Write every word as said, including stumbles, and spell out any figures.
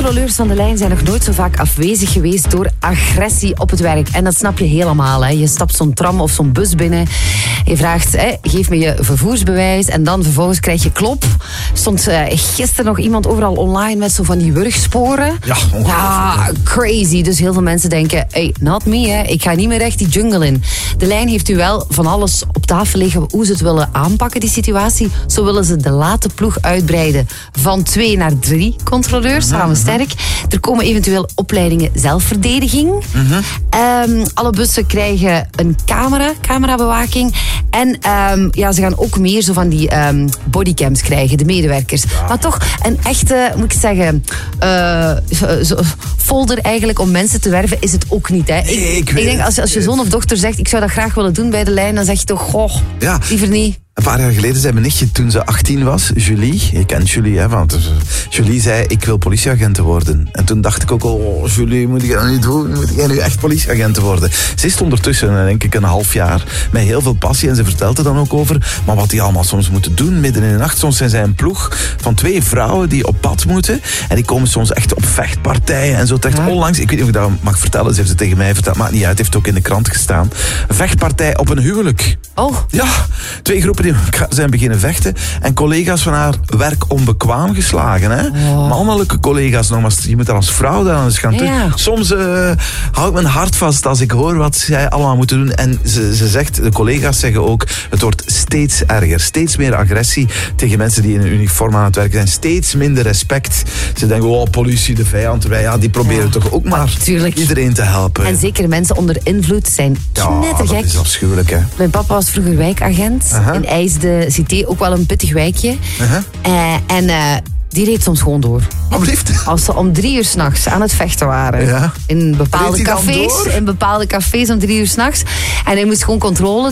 Controleurs van de lijn zijn nog nooit zo vaak afwezig geweest door agressie op het werk. En dat snap je helemaal. Hè. Je stapt zo'n tram of zo'n bus binnen. Je vraagt, hè, geef me je vervoersbewijs. En dan vervolgens krijg je klop. Stond uh, gisteren nog iemand overal online met zo van die wurgsporen. Ja, ja, crazy. Dus heel veel mensen denken, hey, not me, hè. Ik ga niet meer echt die jungle in. De lijn heeft u wel van alles op tafel liggen hoe ze het willen aanpakken, die situatie. Zo willen ze de late ploeg uitbreiden van twee naar drie controleurs. Samen sterk. Er komen eventueel opleidingen zelfverdediging. Mm-hmm. Um, alle bussen krijgen een camera, camerabewaking. En um, ja, ze gaan ook meer zo van die um, bodycams krijgen, de medewerkers. Ja. Maar toch een echte, moet ik zeggen, uh, zo, folder eigenlijk om mensen te werven is het ook niet. Hè. Nee, ik, ik, ik denk, als, als je zoon of dochter zegt, ik zou dat graag willen doen bij de lijn, dan zeg je toch, goh, ja. liever niet. Een paar jaar geleden zei mijn nichtje, toen ze achttien was, Julie, je kent Julie, hè, want Julie zei, ik wil politieagent worden. En toen dacht ik ook, oh Julie, moet ik dat niet doen? Moet jij nu echt politieagent worden? Ze is ondertussen, denk ik, een half jaar met heel veel passie en ze vertelt er dan ook over. Maar wat die allemaal soms moeten doen, midden in de nacht. Soms zijn zij een ploeg van twee vrouwen die op pad moeten. En die komen soms echt op vechtpartijen en zo terecht. Ja. Onlangs, ik weet niet of ik dat mag vertellen, ze heeft het tegen mij verteld, maakt niet uit, het heeft ook in de krant gestaan. Een vechtpartij op een huwelijk. Oh. Ja, twee groepen die zijn beginnen vechten en collega's van haar werk onbekwaam geslagen. Hè? Oh. Mannelijke collega's nog, maar je moet daar als vrouw dan eens gaan doen. Ja. Soms uh, hou ik mijn hart vast als ik hoor wat zij allemaal moeten doen. En ze, ze zegt, de collega's zeggen ook, het wordt steeds erger. Steeds meer agressie tegen mensen die in een uniform aan het werken zijn. Steeds minder respect. Ze denken, oh, politie, de vijand. Ja, die proberen ja. toch ook maar Natuurlijk. iedereen te helpen. En zeker mensen onder invloed zijn knettergek. Ja, dat is afschuwelijk, hè. Mijn papa was vroeger wijkagent uh-huh. in IJsde Cité, ook wel een pittig wijkje. Uh-huh. Uh, en uh, die reed soms gewoon door. Alsjeblieft. Als ze om drie uur s'nachts aan het vechten waren. Ja. In bepaalde cafés. In bepaalde cafés om drie uur s'nachts. En hij moest gewoon controle